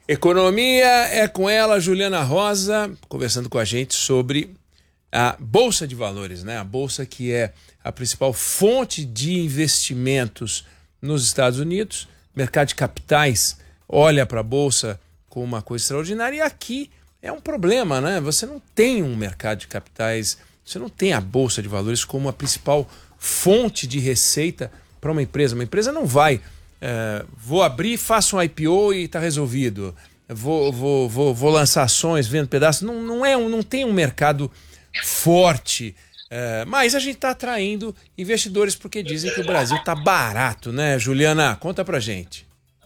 Economia é com ela, Juliana Rosa, conversando com a gente sobre a Bolsa de Valores, né? A Bolsa que é a principal fonte de investimentos nos Estados Unidos. O mercado de capitais olha para a Bolsa como uma coisa extraordinária e aqui é um problema, né? Você não tem um mercado de capitais, você não tem a Bolsa de Valores como a principal fonte de receita para uma empresa. Uma empresa não vai... vou abrir, faço um IPO e está resolvido. Vou lançar ações, vendo pedaços. Não tem um mercado forte. Mas a gente está atraindo investidores porque dizem que o Brasil está barato, né, Juliana? Conta pra gente.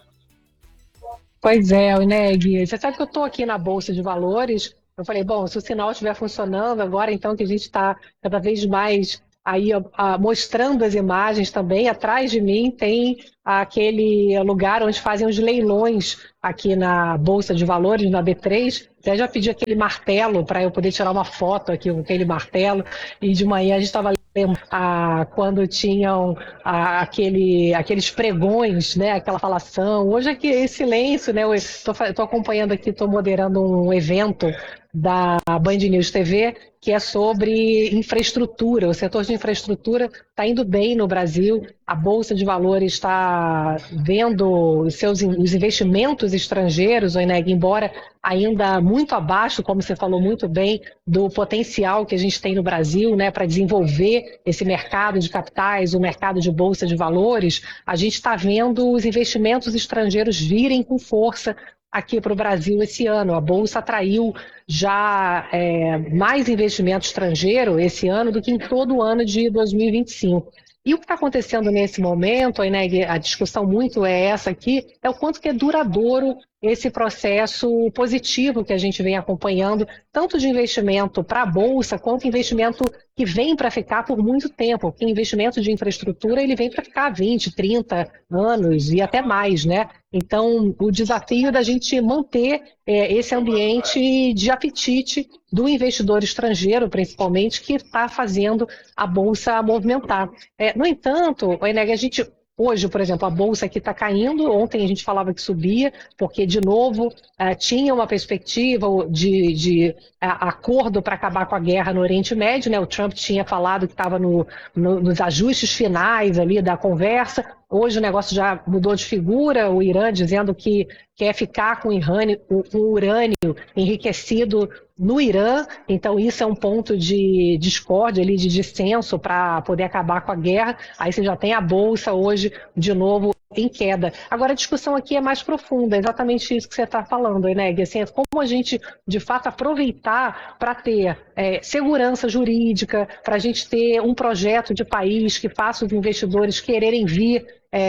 Pois é, Ineg, você sabe que eu estou aqui na Bolsa de Valores. Eu falei, bom, se o sinal estiver funcionando agora, então que a gente está cada vez mais aí mostrando as imagens também. Atrás de mim tem aquele lugar onde fazem os leilões aqui na Bolsa de Valores, na B3. Até já pedi aquele martelo para eu poder tirar uma foto aqui com aquele martelo. E de manhã a gente estava quando tinham aqueles pregões, né, aquela falação. Hoje aqui é silêncio, né? Eu estou acompanhando aqui, estou moderando um evento da Band News TV que é sobre infraestrutura. O setor de infraestrutura está indo bem no Brasil. A Bolsa de Valores está vendo os investimentos estrangeiros, Ineg, embora ainda muito abaixo, como você falou muito bem, do potencial que a gente tem no Brasil, né, para desenvolver esse mercado de capitais, o mercado de Bolsa de Valores. A gente está vendo os investimentos estrangeiros virem com força aqui para o Brasil esse ano. A Bolsa atraiu já mais investimento estrangeiro esse ano do que em todo o ano de 2025. E o que está acontecendo nesse momento, Ineg, a discussão muito é essa aqui, é o quanto que é duradouro esse processo positivo que a gente vem acompanhando, tanto de investimento para a Bolsa, quanto investimento que vem para ficar por muito tempo, porque investimento de infraestrutura ele vem para ficar 20, 30 anos e até mais, né? Então, o desafio da gente manter esse ambiente de apetite do investidor estrangeiro, principalmente, que está fazendo a Bolsa movimentar. No entanto, Ineg, a gente... Hoje, por exemplo, a Bolsa aqui está caindo. Ontem a gente falava que subia, porque, de novo, tinha uma perspectiva de acordo para acabar com a guerra no Oriente Médio, né? O Trump tinha falado que estava nos ajustes finais ali da conversa. Hoje o negócio já mudou de figura, o Irã dizendo que quer ficar com o urânio enriquecido no Irã, então isso é um ponto de discórdia, ali, de dissenso para poder acabar com a guerra. Aí você já tem a Bolsa hoje, de novo, em queda. Agora a discussão aqui é mais profunda, é exatamente isso que você está falando, Ineg, assim, é como a gente, de fato, aproveitar para ter segurança jurídica, para a gente ter um projeto de país que faça os investidores quererem vir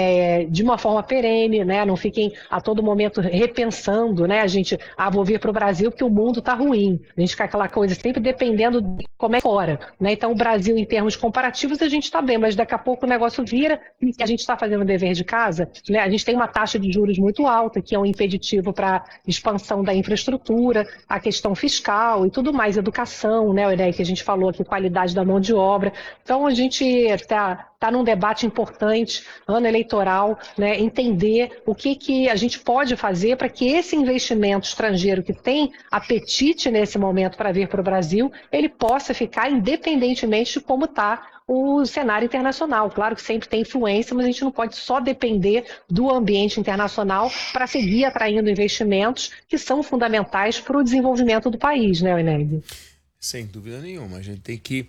de uma forma perene, né? Não fiquem a todo momento repensando, né? A gente, vou vir para o Brasil porque o mundo está ruim. A gente fica aquela coisa sempre dependendo de como é fora, né? Então o Brasil, em termos comparativos, a gente está bem, mas daqui a pouco o negócio vira e a gente está fazendo o dever de casa, né? A gente tem uma taxa de juros muito alta, que é um impeditivo para a expansão da infraestrutura, a questão fiscal e tudo mais, educação, né, que a gente falou aqui, qualidade da mão de obra. Então a gente está num debate importante, ano eleitoral, né, entender o que a gente pode fazer para que esse investimento estrangeiro que tem apetite nesse momento para vir para o Brasil, ele possa ficar independentemente de como está o cenário internacional. Claro que sempre tem influência, mas a gente não pode só depender do ambiente internacional para seguir atraindo investimentos que são fundamentais para o desenvolvimento do país, né, Ineg? Sem dúvida nenhuma. A gente tem que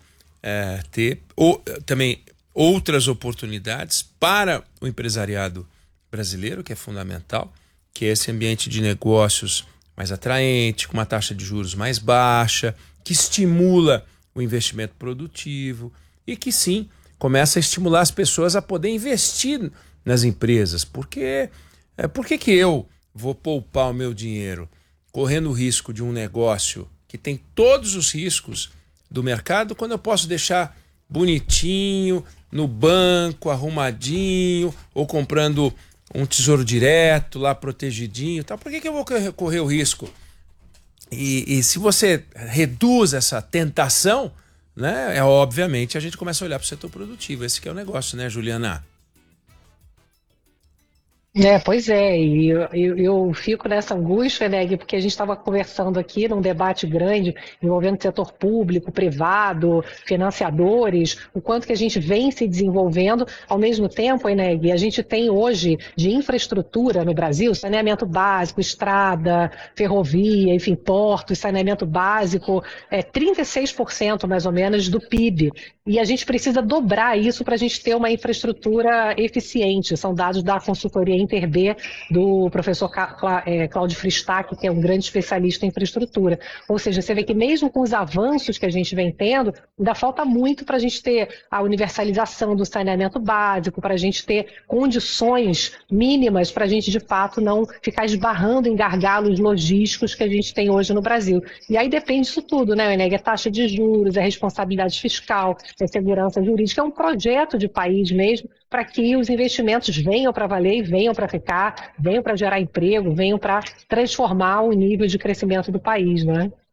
ter também outras oportunidades para o empresariado brasileiro, que é fundamental, que é esse ambiente de negócios mais atraente, com uma taxa de juros mais baixa, que estimula o investimento produtivo e que, sim, começa a estimular as pessoas a poder investir nas empresas. Porque por que eu vou poupar o meu dinheiro correndo o risco de um negócio que tem todos os riscos do mercado, quando eu posso deixar bonitinho, no banco, arrumadinho, ou comprando um tesouro direto lá protegidinho, tá? Por que eu vou correr o risco? E se você reduz essa tentação, né, obviamente a gente começa a olhar para o setor produtivo. Esse que é o negócio, né, Juliana? Pois é, e eu fico nessa angústia, né, Gui, porque a gente estava conversando aqui num debate grande envolvendo setor público, privado, financiadores, o quanto que a gente vem se desenvolvendo, ao mesmo tempo, né, Gui, a gente tem hoje de infraestrutura no Brasil, saneamento básico, estrada, ferrovia, enfim, portos, saneamento básico, 36% mais ou menos do PIB. E a gente precisa dobrar isso para a gente ter uma infraestrutura eficiente. São dados da consultoria Interb, do professor Cláudio Fristac, que é um grande especialista em infraestrutura. Ou seja, você vê que mesmo com os avanços que a gente vem tendo, ainda falta muito para a gente ter a universalização do saneamento básico, para a gente ter condições mínimas para a gente, de fato, não ficar esbarrando em gargalos logísticos que a gente tem hoje no Brasil. E aí depende disso tudo, né, Eneg? É taxa de juros, é responsabilidade fiscal, é segurança jurídica, é um projeto de país mesmo, para que os investimentos venham para valer e venham para ficar, venham para gerar emprego, venham para transformar o nível de crescimento do país, né?